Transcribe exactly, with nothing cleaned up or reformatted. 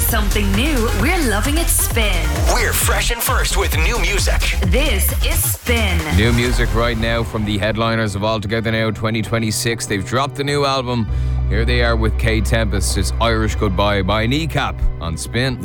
something new, we're loving it Spin. We're fresh and first with new music. This is Spin. New music right now from the headliners of All Together Now twenty twenty-six. They've dropped the new album. Here they are with K Tempest. It's Irish Goodbye by Kneecap on Spin.